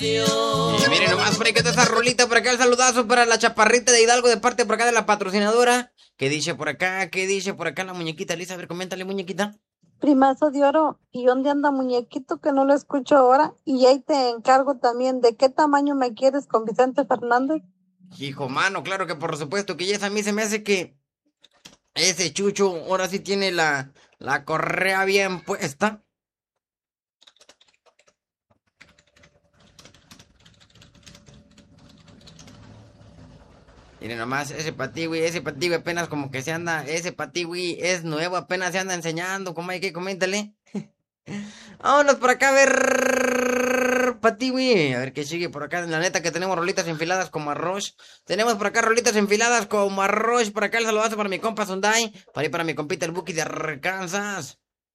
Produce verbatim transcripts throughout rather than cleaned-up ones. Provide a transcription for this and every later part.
Y miren nomás por ahí que está esa rolita por acá, el saludazo para la chaparrita de Hidalgo de parte por acá de la patrocinadora. ¿Qué dice por acá? ¿Qué dice por acá la muñequita Lisa? A ver, coméntale, muñequita. Primazo de oro, ¿y dónde anda muñequito que no lo escucho ahora? Y ahí te encargo también, ¿de qué tamaño me quieres con Vicente Fernández? Hijo, mano, claro que por supuesto que yes, a mí se me hace que ese Chucho ahora sí tiene la, la correa bien puesta. Miren nomás, ese patiwi, ese patiwi apenas como que se anda, ese patiwi es nuevo, apenas se anda enseñando, ¿cómo hay que coméntale? Vámonos por acá a ver, patiwi, a ver qué sigue por acá, la neta que tenemos rolitas enfiladas como arroz, tenemos por acá rolitas enfiladas como arroz, por acá el saludazo para mi compa Sundai, para ir para mi compita el Buki de Arkansas.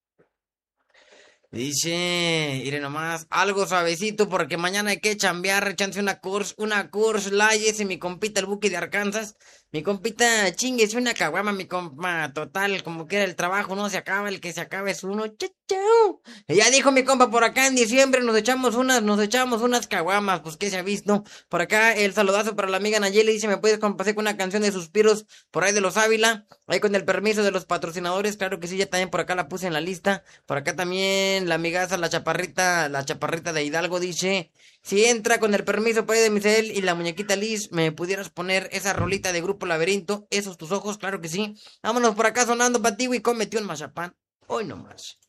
Dice, mire nomás, algo suavecito porque mañana hay que chambear, chance una course, una course live, ese mi compita el Buki de Arkansas, mi compita chingues una caguama, mi compa, total, como que era el trabajo, no se acaba, el que se acaba es uno, chau, chau. Y ya dijo mi compa, por acá en diciembre nos echamos unas, nos echamos unas caguamas, pues que se ha visto, por acá el saludazo para la amiga Nayeli, dice, ¿me puedes complacer con una canción de Suspiros por ahí de los Ávila? Ahí con el permiso de los patrocinadores, claro que sí, ya también por acá la puse en la lista. Por acá también la amigaza, la chaparrita, la chaparrita de Hidalgo dice, si entra con el permiso para de Misael y la muñequita Liz, ¿me pudieras poner esa rolita de Grupo Laberinto? Esos tus ojos, claro que sí. Vámonos por acá sonando patigo y cómete un mazapán. Hoy nomás.